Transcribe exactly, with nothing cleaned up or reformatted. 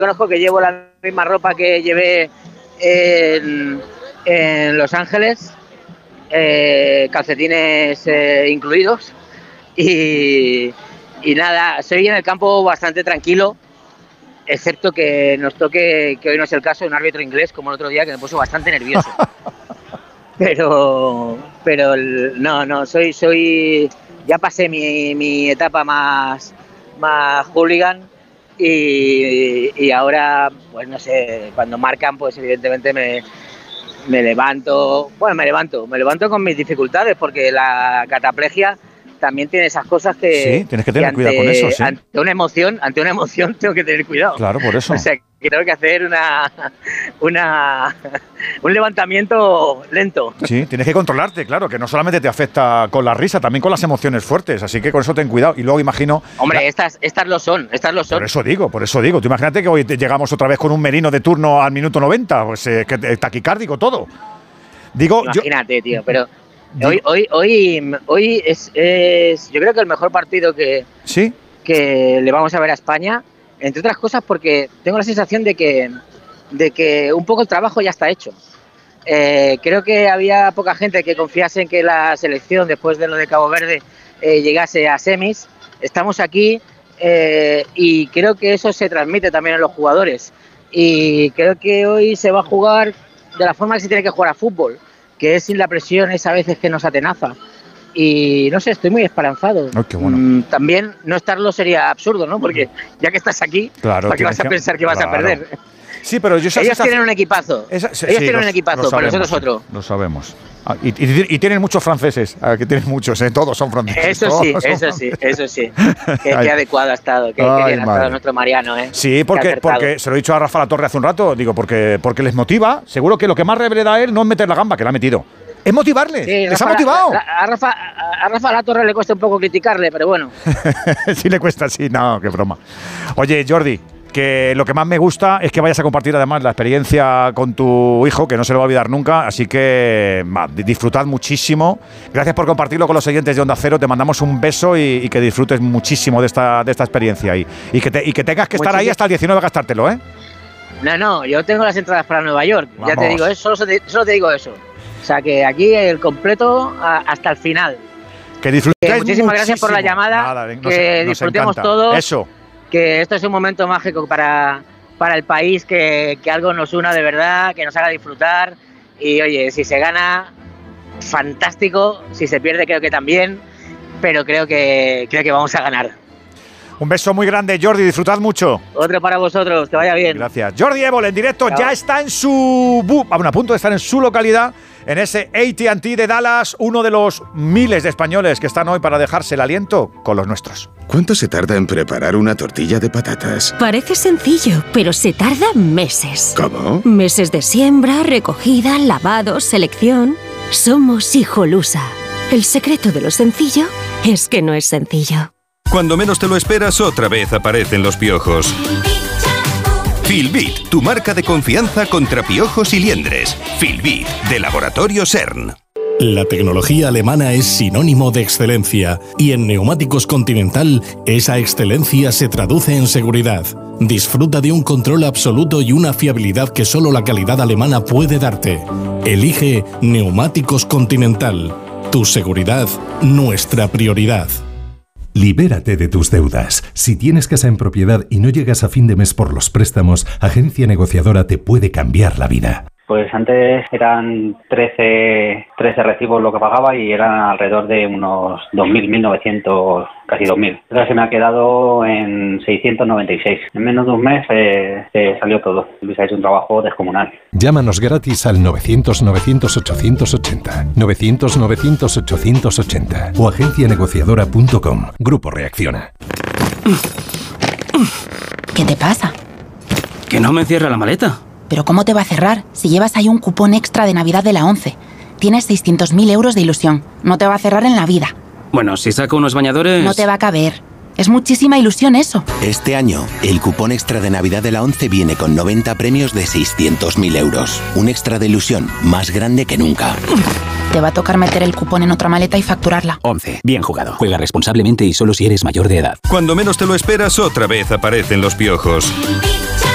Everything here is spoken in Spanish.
conozco, que llevo la misma ropa que llevé en, en Los Ángeles, eh, calcetines eh, incluidos, y, y nada, soy en el campo bastante tranquilo, excepto que nos toque, que hoy no es el caso, un árbitro inglés, como el otro día, que me puso bastante nervioso. Pero, pero no, no, soy, soy, ya pasé mi, mi etapa más, más hooligan y, y ahora, pues no sé, cuando marcan, pues evidentemente me, me levanto, bueno, me levanto, me levanto con mis dificultades, porque la cataplegia también tiene esas cosas que... Sí, tienes que tener que cuidado ante, con eso, sí. Ante una emoción, ante una emoción tengo que tener cuidado. Claro, por eso. O sea, que tengo que hacer una, una un levantamiento lento. Sí, tienes que controlarte, claro, que no solamente te afecta con la risa, también con las emociones fuertes, así que con eso ten cuidado. Y luego imagino... Hombre, la... estas, estas lo son, estas lo son. Por eso digo, por eso digo. Tú imagínate que hoy te llegamos otra vez con un Merino de turno al minuto noventa, pues eh, que, eh, taquicárdico todo. Digo, Imagínate, yo... tío, pero... Hoy, hoy, hoy, hoy es, es, yo creo que el mejor partido que, ¿sí? que le vamos a ver a España, entre otras cosas porque tengo la sensación de que, de que un poco el trabajo ya está hecho. Eh, creo que había poca gente que confiase en que la selección, después de lo de Cabo Verde, eh, llegase a semis. Estamos aquí eh, y creo que eso se transmite también a los jugadores. Y creo que hoy se va a jugar de la forma que se tiene que jugar a fútbol, que es sin la presión esa a veces que nos atenaza. Y no sé, estoy muy esperanzado. Oh, qué bueno. mm, también no estarlo sería absurdo, ¿no? Porque ya que estás aquí, claro, ¿para qué vas a que... pensar que vas claro. a perder? Sí, pero yo Ellos tienen un equipazo. Esa, sí, Ellos sí, tienen los, un equipazo, pero nosotros otro. Lo sabemos. Ah, y, y, y tienen muchos franceses, ah, que tienen muchos, ¿eh? Todos son franceses. Eso sí, eso sí, eso sí. Qué, qué adecuado ha estado, qué, qué bien ha estado nuestro Mariano, ¿eh? Sí, porque, porque se lo he dicho a Rafa Latorre hace un rato, digo, porque, porque les motiva. Seguro que lo que más le da a él no es meter la gamba, que la ha metido. Es motivarles, sí, les Rafa, ha motivado. A, a, Rafa, a Rafa Latorre le cuesta un poco criticarle, pero bueno. Sí le cuesta, sí, no, qué broma. Oye, Jordi, que lo que más me gusta es que vayas a compartir además la experiencia con tu hijo, que no se lo va a olvidar nunca, así que va, disfrutad muchísimo. Gracias por compartirlo con los oyentes de Onda Cero, te mandamos un beso y, y que disfrutes muchísimo de esta, de esta experiencia y, y, que te, y que tengas que estar ahí hasta el diecinueve a gastártelo, ¿eh? No, no, yo tengo las entradas para Nueva York, Vamos. ya te digo eso, solo te, solo te digo eso. O sea que aquí el completo a, hasta el final. Que disfrutéis. Que muchísimas gracias por la llamada, Nada, nos, que nos disfrutemos encanta. todos. Eso. Que esto es un momento mágico para, para el país, que, que algo nos una de verdad, que nos haga disfrutar. Y oye, si se gana, fantástico. Si se pierde, creo que también. Pero creo que, creo que vamos a ganar. Un beso muy grande, Jordi, disfrutad mucho. Otro para vosotros, que vaya bien. Gracias. Jordi Évole en directo. Chao. Ya está en su... Bueno, a punto de estar en su localidad, en ese A T and T de Dallas, uno de los miles de españoles que están hoy para dejarse el aliento con los nuestros. ¿Cuánto se tarda en preparar una tortilla de patatas? Parece sencillo, pero se tarda meses. ¿Cómo? Meses de siembra, recogida, lavado, selección. Somos Hijolusa. El secreto de lo sencillo es que no es sencillo. Cuando menos te lo esperas, otra vez aparecen los piojos. Filbit, tu marca de confianza contra piojos y liendres. Filbit, de Laboratorio CERN. La tecnología alemana es sinónimo de excelencia y en Neumáticos Continental esa excelencia se traduce en seguridad. Disfruta de un control absoluto y una fiabilidad que solo la calidad alemana puede darte. Elige Neumáticos Continental. Tu seguridad, nuestra prioridad. Libérate de tus deudas. Si tienes casa en propiedad y no llegas a fin de mes por los préstamos, Agencia Negociadora te puede cambiar la vida. Pues antes eran trece, trece recibos lo que pagaba y eran alrededor de unos dos mil, mil novecientos, casi dos mil. Ahora se me ha quedado en seiscientos noventa y seis. En menos de un mes eh, eh, salió todo. Luis ha hecho un trabajo descomunal. Llámanos gratis al novecientos, novecientos, ochocientos ochenta. novecientos, novecientos, ochocientos ochenta. O agencia negociadora punto com. Grupo Reacciona. ¿Qué te pasa? Que no me cierra la maleta. ¿Pero cómo te va a cerrar si llevas ahí un cupón extra de Navidad de la ONCE? Tienes seiscientos mil euros de ilusión. No te va a cerrar en la vida. Bueno, si saco unos bañadores... No te va a caber. Es muchísima ilusión eso. Este año, el cupón extra de Navidad de la ONCE viene con noventa premios de seiscientos mil euros. Un extra de ilusión más grande que nunca. Te va a tocar meter el cupón en otra maleta y facturarla. ONCE. Bien jugado. Juega responsablemente y solo si eres mayor de edad. Cuando menos te lo esperas, otra vez aparecen los piojos.